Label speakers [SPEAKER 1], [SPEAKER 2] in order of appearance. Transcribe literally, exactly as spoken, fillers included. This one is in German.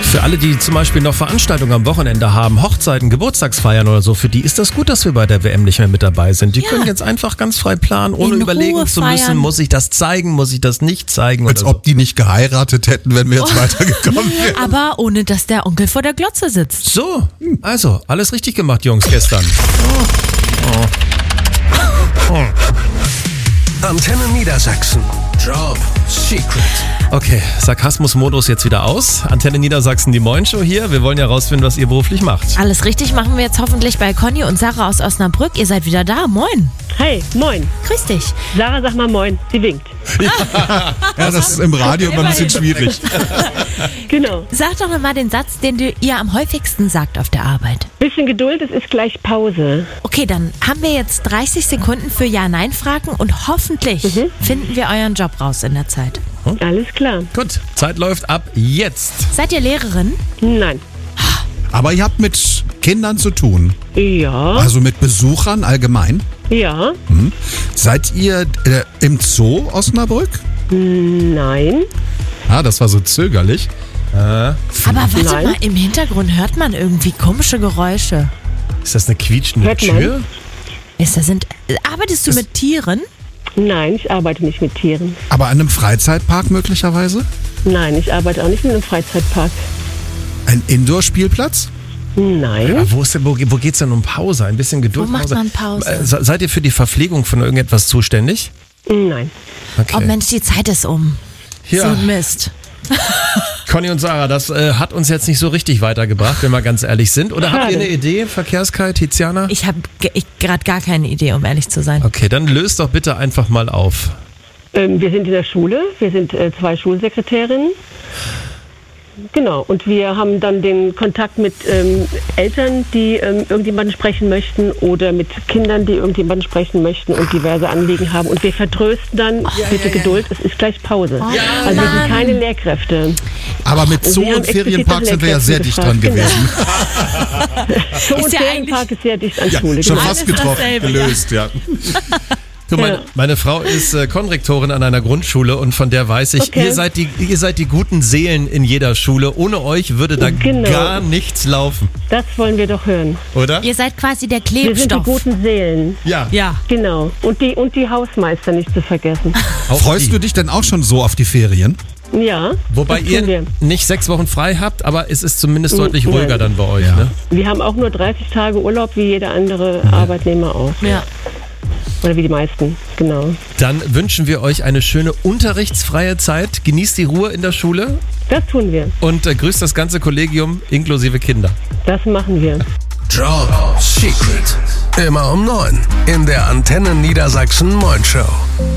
[SPEAKER 1] Für alle, die zum Beispiel noch Veranstaltungen am Wochenende haben, Hochzeiten, Geburtstagsfeiern oder so, für die ist das gut, dass wir bei der W M nicht mehr mit dabei sind. Die
[SPEAKER 2] Ja.
[SPEAKER 1] können jetzt einfach ganz frei planen, ohne
[SPEAKER 2] In
[SPEAKER 1] überlegen
[SPEAKER 2] Ruhe
[SPEAKER 1] zu müssen,
[SPEAKER 2] feiern.
[SPEAKER 1] muss ich das zeigen, muss ich das nicht zeigen.
[SPEAKER 3] Als
[SPEAKER 1] oder
[SPEAKER 3] ob die nicht geheiratet hätten, wenn wir jetzt weitergekommen wären.
[SPEAKER 2] Aber ohne, dass der Onkel vor der Glotze sitzt.
[SPEAKER 1] so. So, also, alles richtig gemacht, Jungs, gestern.
[SPEAKER 4] Antenne Niedersachsen. Job Secret.
[SPEAKER 1] Okay, Sarkasmus-Modus jetzt wieder aus. Antenne Niedersachsen, die Moin-Show hier. Wir wollen ja rausfinden, was ihr beruflich macht.
[SPEAKER 2] Alles richtig machen wir jetzt hoffentlich bei Conny und Sarah aus Osnabrück. Ihr seid wieder da. Moin.
[SPEAKER 5] Hey, moin.
[SPEAKER 2] Grüß dich.
[SPEAKER 5] Sarah, sag mal moin. Sie winkt.
[SPEAKER 3] Ja, das ist im Radio immer ein bisschen schwierig.
[SPEAKER 5] Genau.
[SPEAKER 2] Sag doch mal den Satz, den du ihr am häufigsten sagt auf der Arbeit.
[SPEAKER 5] Bisschen Geduld, es ist gleich Pause.
[SPEAKER 2] Okay, dann haben wir jetzt dreißig Sekunden für Ja-Nein-Fragen und hoffentlich finden wir euren Job raus in der Zeit.
[SPEAKER 5] Alles klar.
[SPEAKER 1] Gut, Zeit läuft ab jetzt.
[SPEAKER 2] Seid ihr Lehrerin?
[SPEAKER 5] Nein.
[SPEAKER 3] Aber ihr habt mit Kindern zu tun,
[SPEAKER 5] Ja,
[SPEAKER 3] also mit Besuchern allgemein.
[SPEAKER 5] ja,
[SPEAKER 3] Seid ihr äh, im Zoo Osnabrück?
[SPEAKER 5] nein.
[SPEAKER 3] Ah, das war so zögerlich.
[SPEAKER 2] Aber warte
[SPEAKER 5] Nein.
[SPEAKER 2] mal, im Hintergrund hört man irgendwie komische Geräusche.
[SPEAKER 1] Ist das eine quietschende
[SPEAKER 5] Hört man?
[SPEAKER 1] Tür?
[SPEAKER 2] Ist das sind, arbeitest du mit Tieren?
[SPEAKER 5] Nein, ich arbeite nicht mit Tieren.
[SPEAKER 3] Aber an einem Freizeitpark möglicherweise?
[SPEAKER 5] Nein, ich arbeite auch nicht in einem Freizeitpark.
[SPEAKER 3] Ein Indoor-Spielplatz?
[SPEAKER 5] Nein.
[SPEAKER 1] Aber wo, ist denn, wo, wo geht's denn um Pause? Ein bisschen Geduld.
[SPEAKER 2] Wo macht man Pause?
[SPEAKER 1] Äh, se- Seid ihr für die Verpflegung von irgendetwas zuständig?
[SPEAKER 5] Nein.
[SPEAKER 1] Okay.
[SPEAKER 2] Oh Mensch, die Zeit ist um.
[SPEAKER 1] Ja.
[SPEAKER 2] So ein Mist.
[SPEAKER 1] Conny und Sarah, das äh, hat uns jetzt nicht so richtig weitergebracht, wenn wir ganz ehrlich sind. Oder habt ihr
[SPEAKER 5] Schade.
[SPEAKER 1] eine Idee, Verkehrskai, Tiziana?
[SPEAKER 2] Ich habe gerade gar keine Idee, um ehrlich zu sein.
[SPEAKER 1] Okay, dann löst doch bitte einfach mal auf.
[SPEAKER 5] Ähm, wir sind in der Schule. Wir sind äh, zwei Schulsekretärinnen. Genau. Und wir haben dann den Kontakt mit ähm, Eltern, die ähm, irgendjemanden sprechen möchten oder mit Kindern, die irgendjemanden sprechen möchten und diverse Anliegen haben. Und wir vertrösten dann, bitte Geduld, es ist gleich Pause. also wir sind keine Lehrkräfte.
[SPEAKER 3] Aber mit
[SPEAKER 5] Und
[SPEAKER 3] Zoo
[SPEAKER 5] wir haben
[SPEAKER 3] und Ferienpark
[SPEAKER 5] explizit
[SPEAKER 3] sind wir ja
[SPEAKER 5] nach
[SPEAKER 3] sehr dicht dran
[SPEAKER 5] Lehrkräften
[SPEAKER 3] gewesen.
[SPEAKER 5] Zoo und
[SPEAKER 2] Ist ja
[SPEAKER 5] Ferienpark ist sehr dicht an
[SPEAKER 3] Ja,
[SPEAKER 5] Schule.
[SPEAKER 3] schon
[SPEAKER 5] genau.
[SPEAKER 3] fast
[SPEAKER 2] Alles
[SPEAKER 3] getroffen,
[SPEAKER 2] dasselbe,
[SPEAKER 3] gelöst, ja.
[SPEAKER 1] Du, meine,
[SPEAKER 5] Ja.
[SPEAKER 1] meine Frau ist äh, Konrektorin an einer Grundschule und von der weiß ich,
[SPEAKER 5] Okay.
[SPEAKER 1] ihr, seid die, ihr seid die guten Seelen in jeder Schule. Ohne euch würde da
[SPEAKER 5] Genau.
[SPEAKER 1] gar nichts laufen,
[SPEAKER 5] Das wollen wir doch hören.
[SPEAKER 1] oder?
[SPEAKER 2] Ihr seid quasi der
[SPEAKER 5] Wir sind die
[SPEAKER 2] Klebstoff.
[SPEAKER 5] guten Seelen.
[SPEAKER 1] Ja.
[SPEAKER 2] Ja.
[SPEAKER 5] Genau. Und die, und die Hausmeister nicht zu vergessen.
[SPEAKER 1] Auch
[SPEAKER 3] Freust
[SPEAKER 1] die.
[SPEAKER 3] du dich denn auch schon so auf die Ferien?
[SPEAKER 5] Ja.
[SPEAKER 1] Wobei
[SPEAKER 5] das
[SPEAKER 1] ihr
[SPEAKER 5] tun wir.
[SPEAKER 1] nicht sechs Wochen frei habt, aber es ist zumindest deutlich
[SPEAKER 5] nein.
[SPEAKER 1] ruhiger dann bei euch. Ne?
[SPEAKER 5] Wir haben auch nur dreißig Tage Urlaub, wie jeder andere Arbeitnehmer auch.
[SPEAKER 2] Ja.
[SPEAKER 5] Oder wie die meisten, genau.
[SPEAKER 1] Dann wünschen wir euch eine schöne unterrichtsfreie Zeit. Genießt die Ruhe in der Schule
[SPEAKER 5] Das tun wir.
[SPEAKER 1] und äh, grüßt das ganze Kollegium inklusive Kinder.
[SPEAKER 5] Das machen wir.
[SPEAKER 4] Job Secret. Immer um neun in der Antenne Niedersachsen Moin Show.